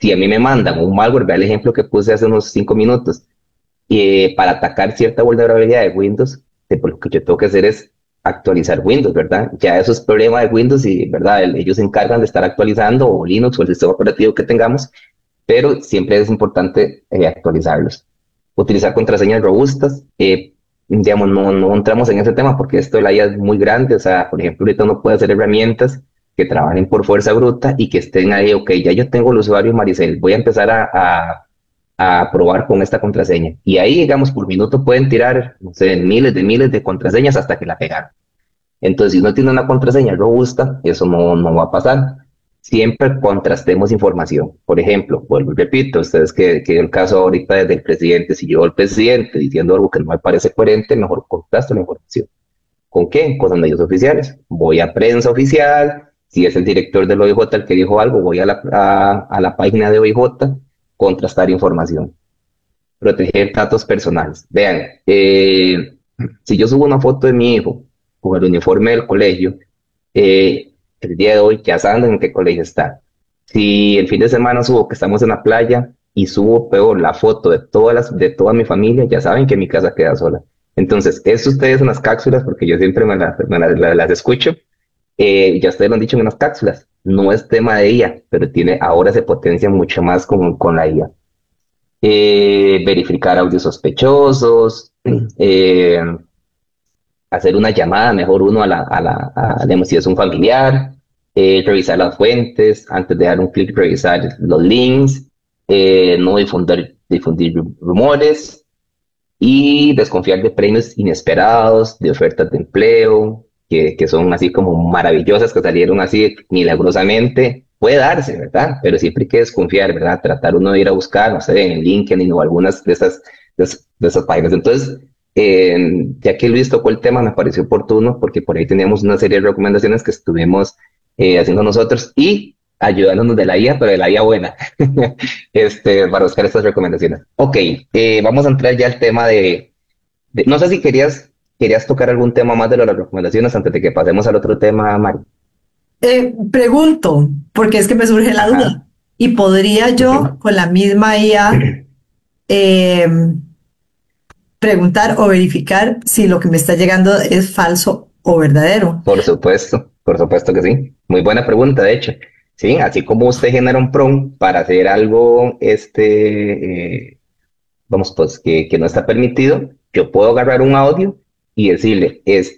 Si a mí me mandan un malware, vea el ejemplo que puse hace unos 5 minutos, para atacar cierta vulnerabilidad de Windows, pues lo que yo tengo que hacer es actualizar Windows, ¿verdad? Ya eso es problema de Windows y, ¿verdad? Ellos se encargan de estar actualizando o Linux o el sistema operativo que tengamos, pero siempre es importante actualizarlos. Utilizar contraseñas robustas, digamos, no entramos en ese tema porque esto de la IA es muy grande, o sea, por ejemplo, ahorita uno puede hacer herramientas que trabajen por fuerza bruta y que estén ahí, ok, ya yo tengo el usuario Maricel, voy a empezar a probar con esta contraseña. Y ahí, digamos, por minuto pueden tirar, no sé, miles de contraseñas hasta que la pegaron. Entonces, si uno tiene una contraseña robusta, eso no va a pasar. Siempre contrastemos información. Por ejemplo, vuelvo y repito, ustedes que el caso ahorita del presidente, si yo el presidente diciendo algo que no me parece coherente, mejor contrasto la información. ¿Con qué? Con los medios oficiales. Voy a prensa oficial, si es el director del OIJ el que dijo algo, voy a la página de OIJ, contrastar información. Proteger datos personales. Vean, si yo subo una foto de mi hijo con el uniforme del colegio, el día de hoy ya saben en qué colegio está. Si el fin de semana subo que estamos en la playa y subo peor la foto de toda mi familia, ya saben que mi casa queda sola. Entonces, eso ustedes en las cápsulas, porque yo siempre las escucho, ya ustedes lo han dicho en las cápsulas, no es tema de IA, pero ahora se potencia mucho más con la IA. Verificar audios sospechosos, eh, hacer una llamada, mejor uno digamos, si es un familiar, revisar las fuentes, antes de dar un clic, revisar los links, no difundir rumores y desconfiar de premios inesperados, de ofertas de empleo, que son así como maravillosas, que salieron así milagrosamente. Puede darse, ¿verdad? Pero siempre hay que desconfiar, ¿verdad? Tratar uno de ir a buscar, no sé, en LinkedIn o algunas de esas páginas. Entonces, ya que Luis tocó el tema, me pareció oportuno porque por ahí teníamos una serie de recomendaciones que estuvimos haciendo nosotros y ayudándonos de la IA, pero de la IA buena, para buscar estas recomendaciones. Ok, vamos a entrar ya al tema no sé si querías tocar algún tema más de las recomendaciones antes de que pasemos al otro tema, Mari. Pregunto, porque es que me surge la duda. Ajá. ¿Y podría yo Ujú. con la misma IA eh, preguntar o verificar si lo que me está llegando es falso o verdadero? Por supuesto que sí. Muy buena pregunta, de hecho. Sí, así como usted genera un prompt para hacer algo, vamos, pues que no está permitido, yo puedo agarrar un audio y decirle,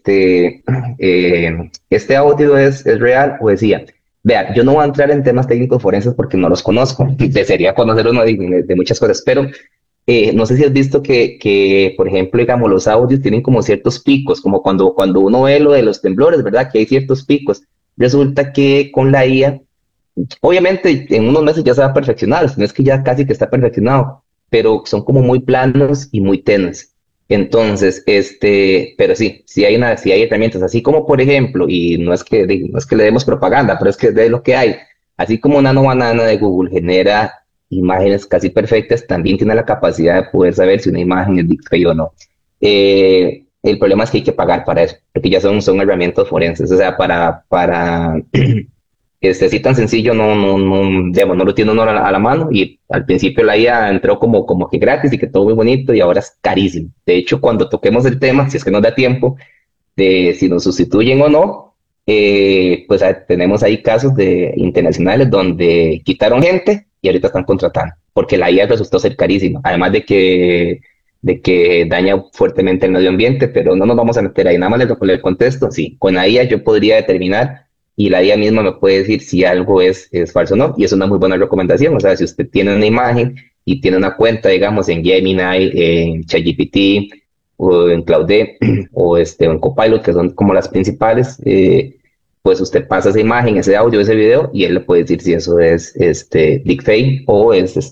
este audio es real, o decía, vea, yo no voy a entrar en temas técnicos forenses porque no los conozco, desearía conocer uno de muchas cosas, pero no sé si has visto que, por ejemplo, digamos, los audios tienen como ciertos picos, como cuando uno ve lo de los temblores, ¿verdad? Que hay ciertos picos. Resulta que con la IA, obviamente en unos meses ya se va a perfeccionar, no es que ya casi que está perfeccionado, pero son como muy planos y muy tenues. Entonces, pero sí hay herramientas, así como por ejemplo, y no es que le demos propaganda, pero es que de lo que hay, así como Nano Banana de Google genera imágenes casi perfectas, también tiene la capacidad de poder saber si una imagen es deepfake o no. El problema es que hay que pagar para eso, porque ya son herramientas forenses, o sea, para así tan sencillo, digamos, no lo tiene uno a la mano y al principio la IA entró como que gratis y que todo muy bonito y ahora es carísimo. De hecho, cuando toquemos el tema, si es que nos da tiempo, de si nos sustituyen o no, pues tenemos ahí casos internacionales donde quitaron gente y ahorita están contratando, porque la IA resultó ser carísima, además de que daña fuertemente el medio ambiente, pero no nos vamos a meter ahí, nada más le contesto, sí, con la IA yo podría determinar y la IA misma me puede decir si algo es falso o no, y es una muy buena recomendación, o sea, si usted tiene una imagen y tiene una cuenta, digamos, en Gemini, en ChatGPT o en Claude o en Copilot, que son como las principales, pues usted pasa esa imagen, ese audio, ese video, y él le puede decir si eso es deepfake o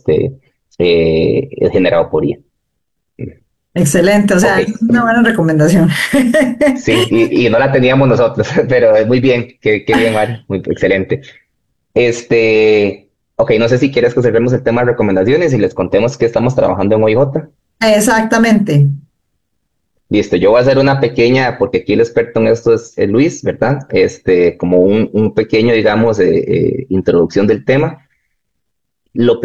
es generado por IA. Excelente, o sea, Ok, es una buena recomendación. sí, y no la teníamos nosotros, pero es muy bien, qué bien, Mari, muy excelente. Ok, no sé si quieres que cerremos el tema de recomendaciones y les contemos que estamos trabajando en OIJ. Exactamente. Listo, yo voy a hacer una pequeña, porque aquí el experto en esto es Luis, ¿verdad? Como un pequeño, digamos, introducción del tema. Lo